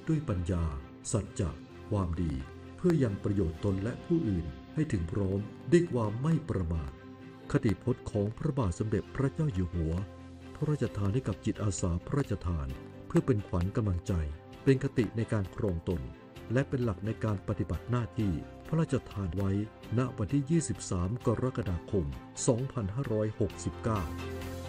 ด้วยปัญญาสัจจะความดีเพื่อยังประโยชน์ตนและผู้อื่นให้ถึงพร้อมด้วยความไม่ประมาทคติพจน์ของพระบาทสมเด็จพระเจ้าอยู่หัวพระราชทานให้กับจิตอาสาพระราชทานเพื่อเป็นขวัญกำลังใจเป็นคติในการครองตนและเป็นหลักในการปฏิบัติหน้าที่พระราชทานไว้ณวันที่ 23 กรกฎาคม 2569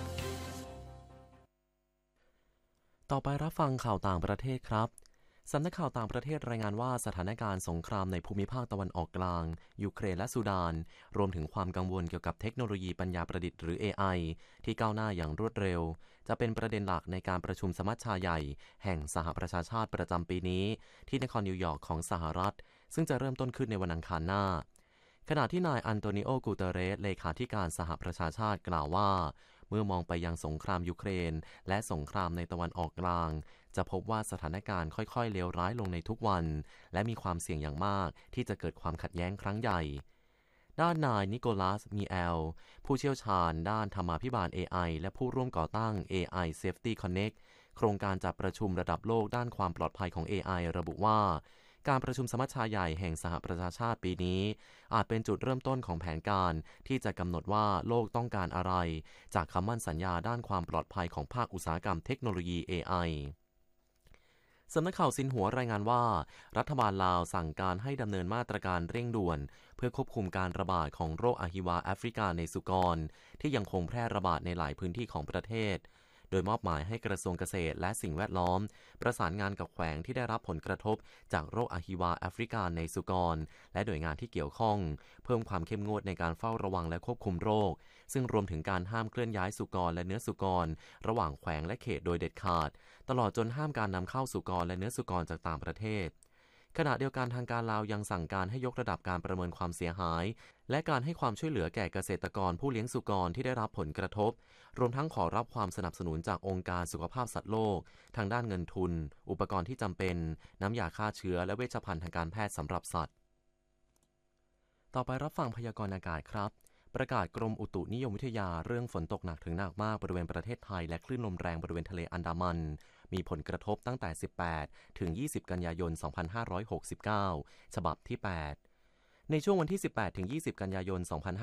ต่อไปรับฟังข่าวต่างประเทศครับสำนักข่าวต่างประเทศรายงานว่าสถานการณ์สงครามในภูมิภาคตะวันออกกลางยูเครนและซูดานรวมถึงความกังวลเกี่ยวกับเทคโนโลยีปัญญาประดิษฐ์หรือ AI ที่ก้าวหน้าอย่างรวดเร็วจะเป็นประเด็นหลักในการประชุมสมัชชาใหญ่แห่งสหประชาชาติประจำปีนี้ที่นครนิวยอร์กของสหรัฐซึ่งจะเริ่มต้นขึ้นในวันอังคารหน้าขณะที่นายอันโตนิโอ กูเตเรสเลขาธิการสหประชาชาติกล่าวว่าเมื่อมองไปยังสงครามยูเครนและสงครามในตะวันออกกลางจะพบว่าสถานการณ์ค่อยๆเลวร้ายลงในทุกวันและมีความเสี่ยงอย่างมากที่จะเกิดความขัดแย้งครั้งใหญ่ด้านนายนิโคลัส มีแอลผู้เชี่ยวชาญด้านธรรมาภิบาล AI และผู้ร่วมก่อตั้ง AI Safety Connect โครงการจัดประชุมระดับโลกด้านความปลอดภัยของ AI ระบุว่าการประชุมสมัชชาใหญ่แห่งสหประชาชาติปีนี้อาจเป็นจุดเริ่มต้นของแผนการที่จะกำหนดว่าโลกต้องการอะไรจากคำมั่นสัญญาด้านความปลอดภัยของภาคอุตสาหกรรมเทคโนโลยี AI สำนักข่าวซินหัวรายงานว่ารัฐบาลลาวสั่งการให้ดำเนินมาตรการเร่งด่วนเพื่อควบคุมการระบาดของโรคอะฮิวาแอฟริกาในสุกรที่ยังคงแพร่ระบาดในหลายพื้นที่ของประเทศโดยมอบหมายให้กระทรวงเกษตรและสิ่งแวดล้อมประสานงานกับแขวงที่ได้รับผลกระทบจากโรคอะฮิวาแอฟริกาในสุกรและหน่วยงานที่เกี่ยวข้องเพิ่มความเข้มงวดในการเฝ้าระวังและควบคุมโรคซึ่งรวมถึงการห้ามเคลื่อนย้ายสุกรและเนื้อสุกรระหว่างแขวงและเขตโดยเด็ดขาดตลอดจนห้ามการนำเข้าสุกรและเนื้อสุกรจากต่างประเทศขณะเดียวกันทางการลาวยังสั่งการให้ยกระดับการประเมินความเสียหายและการให้ความช่วยเหลือแก่เกษตรกรผู้เลี้ยงสุกรที่ได้รับผลกระทบรวมทั้งขอรับความสนับสนุนจากองค์การสุขภาพสัตว์โลกทางด้านเงินทุนอุปกรณ์ที่จำเป็นน้ำยาฆ่าเชื้อและเวชภัณฑ์ทางการแพทย์สำหรับสัตว์ต่อไปรับฟังพยากรณ์อากาศครับประกาศกรมอุตุนิยมวิทยาเรื่องฝนตกหนักถึงหนักมากบริเวณประเทศไทยและคลื่นลมแรงบริเวณทะเลอันดามันมีผลกระทบตั้งแต่ 18 ถึง 20 กันยายน 2569 ฉบับที่ 8 ในช่วงวันที่ 18 ถึง 20 กันยายน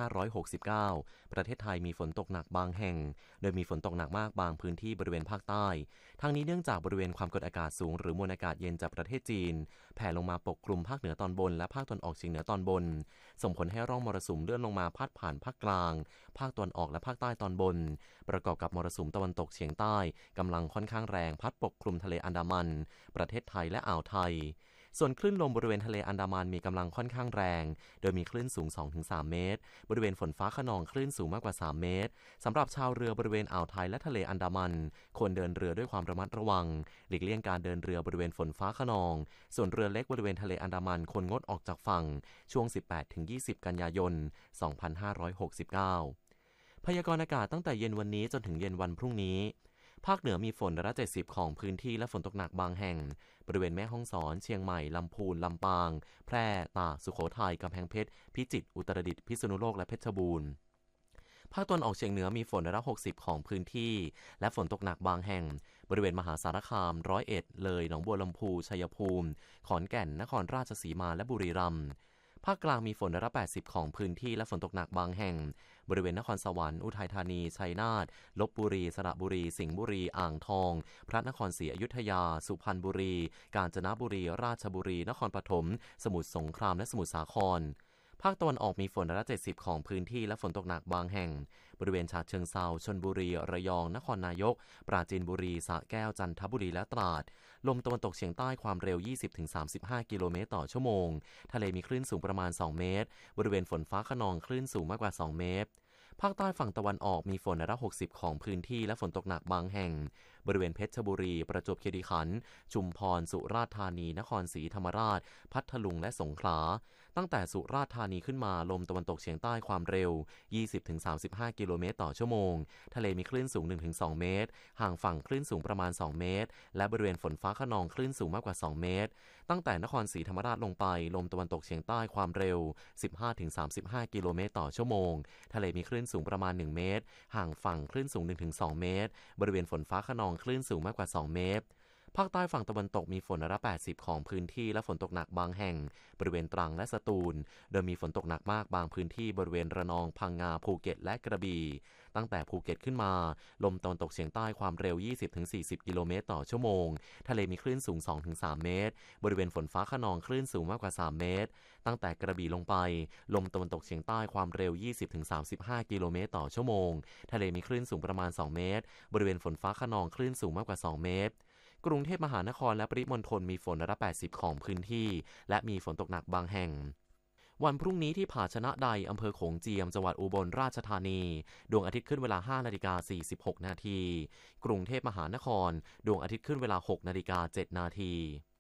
2569 ประเทศไทยมีฝนตกหนักบางแห่งโดยมีฝนตกหนักมากบางพื้นที่บริเวณภาคใต้ทั้งนี้เนื่องจากบริเวณความกดอากาศสูงหรือมวลอากาศเย็นจากประเทศจีนแผ่ลงมาปกคลุมภาคเหนือตอนบนและภาคตะวันออกเฉียงเหนือตอนบนส่งผลให้ร่องมรสุมเลื่อนลงมาพาดผ่านภาคกลางภาคตะวันออกและภาคใต้ตอนบนประกอบกับมรสุมตะวันตกเฉียงใต้กำลังค่อนข้างแรงพัดปกคลุมทะเลอันดามันประเทศไทยและอ่าวไทยส่วนคลื่นลมบริเวณทะเลอันดามันมีกำลังค่อนข้างแรงโดยมีคลื่นสูง 2-3 เมตรบริเวณฝนฟ้าคะนองคลื่นสูงมากกว่า 3 เมตรสำหรับชาวเรือบริเวณอ่าวไทยและทะเลอันดามันควรเดินเรือด้วยความระมัดระวังหลีกเลี่ยงการเดินเรือบริเวณฝนฟ้าคะนองส่วนเรือเล็กบริเวณทะเลอันดามันควรงดออกจากฝั่งช่วง 18-20 กันยายน 2569 พยากรณ์อากาศตั้งแต่เย็นวันนี้จนถึงเย็นวันพรุ่งนี้ภาคเหนือมีฝน170ของพื้นที่และฝนตกหนักบางแห่งบริเวณแม่ฮ่องสอนเชียงใหม่ลำพูนลำปางแพร่ตากสุโขทัยกำแพงเพชรพิจิตรอุตรดิตถ์พิษณุโลกและเพชรบูรณ์ภาคตะวันออกเฉียงเหนือมีฝน160ของพื้นที่และฝนตกหนักบางแห่งบริเวณมหาสารคาม101เลยหนองบัวลำพูชัยภูมิขอนแก่นนครราชสีมาและบุรีรัมย์ภาคกลางมีฝน180ของพื้นที่และฝนตกหนักบางแห่งบริเวณนครสวรรค์อุทัยธานีชัยนาทลพบุรีสระบุรีสิงห์บุรีอ่างทองพระนครศรีอยุธยาสุพรรณบุรีกาญจนบุรีราชบุรีนครปฐมสมุทรสงครามและสมุทรสาครภาคตะวันออกมีฝน170ของพื้นที่และฝนตกหนักบางแห่งบริเวณฉะเชิงเทราชลบุรีระยองนครนายกปราจีนบุรีสระแก้วจันทบุรีและตราดลมตะวันตกเฉียงใต้ความเร็ว 20-35 กิโลเมตรต่อชั่วโมงทะเลมีคลื่นสูงประมาณ 2 เมตรบริเวณฝนฟ้าคะนองคลื่นสูงมากกว่า 2 เมตรภาคใต้ฝั่งตะวันออกมีฝน160ของพื้นที่และฝนตกหนักบางแห่งบริเวณเพชรบุรีประจวบคีรีขันธ์ชุมพรสุราษฎร์ธานีนครศรีธรรมราชพัทลุงและสงขลาตั้งแต่สุราษฎร์ธานีขึ้นมาลมตะวันตกเฉียงใต้ความเร็ว 20-35 กิโลเมตรต่อชั่วโมงทะเลมีคลื่นสูง 1-2 เมตรห่างฝั่งคลื่นสูงประมาณ 2 เมตรและบริเวณฝนฟ้าคะนองคลื่นสูงมากกว่า 2 เมตรตั้งแต่นครศรีธรรมราชลงไปลมตะวันตกเฉียงใต้ความเร็ว 15-35 กิโลเมตรต่อชั่วโมงทะเลมีคลื่นสูงประมาณ 1 เมตรห่างฝั่งคลื่นสูง 1-2 เมตรบริเวณฝนฟ้าคะนองคลื่นสูงมากกว่า 2 เมตรภาคใต้ฝั่งตะวันตกมีฝนร้อยละ80ของพื้นที่และฝนตกหนักบางแห่งบริเวณตรังและสตูลโดยมีฝนตกหนักมากบางพื้นที่บริเวณระนองพังงาภูเก็ตและกระบี่ตั้งแต่ภูเก็ตขึ้นมาลมตะวันตกเฉียงใต้ความเร็ว 20-40 กิโลเมตรต่อชั่วโมงทะเลมีคลื่นสูง 2-3 เมตรบริเวณฝนฟ้าคะนองคลื่นสูงมากกว่า 3 เมตรตั้งแต่กระบี่ลงไปลมตะวันตกเฉียงใต้ความเร็ว 20-35 กิโลเมตรต่อชั่วโมงทะเลมีคลื่นสูงประมาณ 2 เมตรบริเวณฝนฟ้าคะนองคลื่นสูงมากกว่า 2 เมตรกรุงเทพมหานครและปริมณฑลมีฝนร้อยละ80ของพื้นที่และมีฝนตกหนักบางแห่งวันพรุ่งนี้ที่ผาชนะใดอำเภอโขงเจียมจังหวัดอุบลราชธานีดวงอาทิตย์ขึ้นเวลา 5:46 นาทีกรุงเทพมหานครดวงอาทิตย์ขึ้นเวลา 6:07 นาที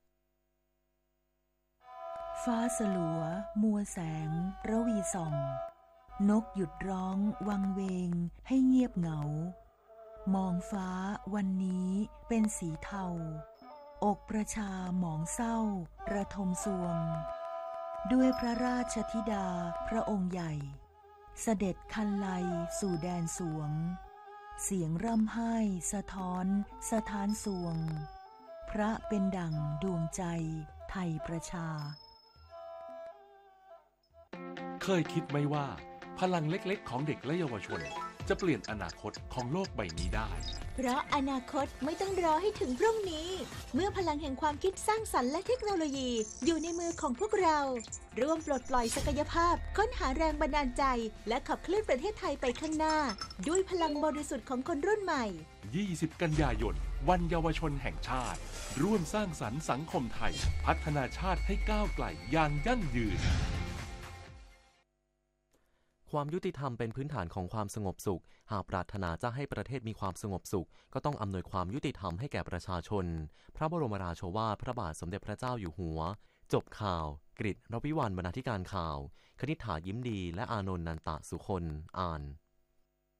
ฟ้าสลัวมัวแสงระวีส่องนกหยุดร้องวังเวงให้เงียบเหงามองฟ้าวันนี้เป็นสีเทาอกประชาหมองเศร้าระทมสวงด้วยพระราชธิดาพระองค์ใหญ่เสด็จคันไลสู่แดนสวงเสียงร่ำไห้สะท้อนสถานสวงพระเป็นดั่งดวงใจไทยประชาเคยคิดไหมว่าพลังเล็กๆของเด็กและเยาวชนจะเปลี่ยนอนาคตของโลกใบนี้ได้เพราะอนาคตไม่ต้องรอให้ถึงพรุ่งนี้เมื่อพลังแห่งความคิดสร้างสรรค์และเทคโนโลยีอยู่ในมือของพวกเราร่วมปลดปล่อยศักยภาพค้นหาแรงบันดาลใจและขับเคลื่อนประเทศไทยไปข้างหน้าด้วยพลังบริสุทธิ์ของคนรุ่นใหม่ 20 กันยายนวันเยาวชนแห่งชาติร่วมสร้างสรรค์สังคมไทยพัฒนาชาติให้ก้าวไกลอย่างยั่งยืนความยุติธรรมเป็นพื้นฐานของความสงบสุขหากปรารถนาจะให้ประเทศมีความสงบสุขก็ต้องอำนวยความยุติธรรมให้แก่ประชาชนพระบรมราโชวาทพระบาทสมเด็จพระเจ้าอยู่หัวจบข่าวกฤษ รวิวรรณ บรรณาธิการข่าวคณิษฐายิ้มดีและอานนท์ นันตะสุคนอ่าน